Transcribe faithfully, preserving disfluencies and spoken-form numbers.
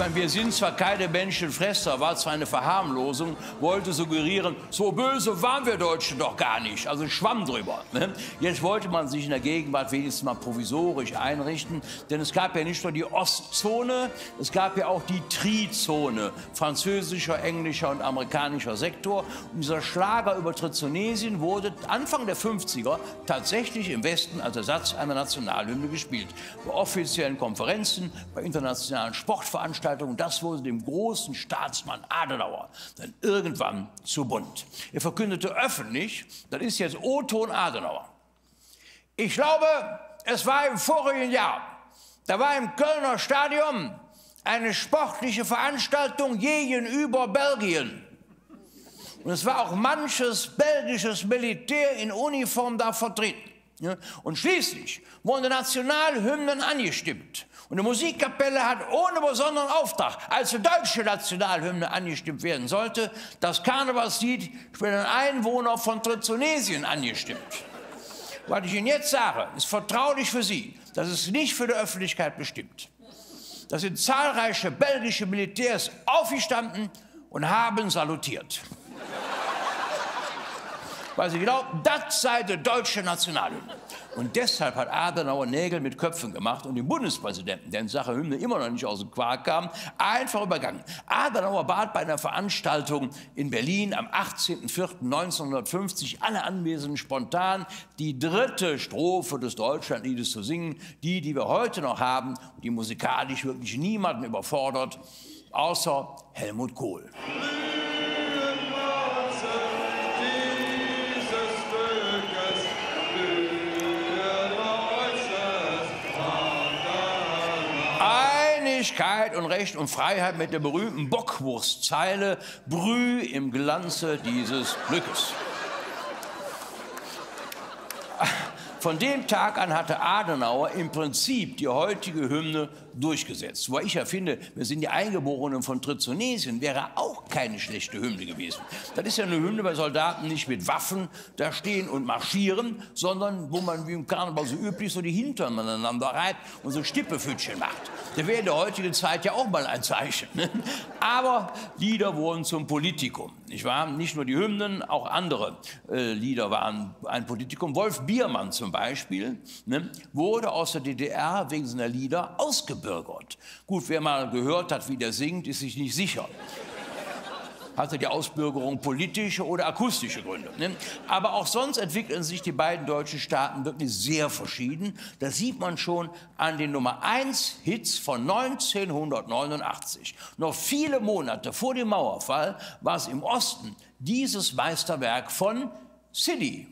meine, wir sind zwar keine Menschenfresser, war zwar eine Verharmlosung, wollte suggerieren, so böse waren wir Deutschen doch gar nicht, also schwamm drüber. Ne? Jetzt wollte man sich in der Gegenwart wenigstens mal provisorisch einrichten, denn es gab ja nicht nur die Ostzone, es gab ja auch die Trizone, französischer, englischer und amerikanischer Sektor. Und dieser Schlager über Trizonesien wurde Anfang der fünfziger tatsächlich im Westen als Ersatz einer Nationalhymne gespielt. Bei offiziellen Konferenzen, bei internationalen Sportveranstaltungen, das wurde dem großen Staatsmann Adenauer dann irgendwann zu bunt. Er verkündete öffentlich, das ist jetzt O-Ton Adenauer. Ich glaube, es war im vorigen Jahr, da war im Kölner Stadion eine sportliche Veranstaltung gegenüber Belgien. Und es war auch manches belgisches Militär in Uniform da vertreten. Und schließlich wurden Nationalhymnen angestimmt. Und die Musikkapelle hat ohne besonderen Auftrag, als die deutsche Nationalhymne angestimmt werden sollte, das Karnevalslied für den Einwohner von Trizonesien angestimmt. Was ich Ihnen jetzt sage, ist vertraulich für Sie. Das ist nicht für die Öffentlichkeit bestimmt. Da sind zahlreiche belgische Militärs aufgestanden und haben salutiert. Weil sie glauben, das sei die deutsche Nationalhymne. Und deshalb hat Adenauer Nägel mit Köpfen gemacht und den Bundespräsidenten, der in Sache Hymne immer noch nicht aus dem Quark kam, einfach übergangen. Adenauer bat bei einer Veranstaltung in Berlin am achtzehnten vierten neunzehnhundertfünfzig alle Anwesenden spontan die dritte Strophe des Deutschlandliedes zu singen, die, die wir heute noch haben, die musikalisch wirklich niemanden überfordert, außer Helmut Kohl. Einigkeit und Recht und Freiheit mit der berühmten Bockwurstzeile, Brüh im Glanze dieses Glückes. Von dem Tag an hatte Adenauer im Prinzip die heutige Hymne durchgesetzt. Wobei ich ja finde, wir sind die Eingeborenen von Trizonesien, wäre auch keine schlechte Hymne gewesen. Das ist ja eine Hymne bei Soldaten nicht mit Waffen da stehen und marschieren, sondern wo man wie im Karneval so üblich so die Hintern aneinander reibt und so Stippefütchen macht. Das wäre in der heutigen Zeit ja auch mal ein Zeichen. Ne? Aber Lieder wurden zum Politikum. Nicht wahr? Nicht nur die Hymnen, auch andere äh, Lieder waren ein Politikum. Wolf Biermann zum Beispiel ne, wurde aus der D D R wegen seiner Lieder ausgebürgert. Gut, wer mal gehört hat, wie der singt, ist sich nicht sicher. Hatte die Ausbürgerung politische oder akustische Gründe. Ne? Aber auch sonst entwickeln sich die beiden deutschen Staaten wirklich sehr verschieden. Das sieht man schon an den Nummer eins Hits von neunzehnhundertneunundachtzig. Noch viele Monate vor dem Mauerfall war es im Osten dieses Meisterwerk von Silly.